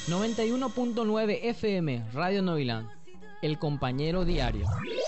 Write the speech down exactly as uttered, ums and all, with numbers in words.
noventa y uno punto nueve F M Radio Noviland, el compañero diario.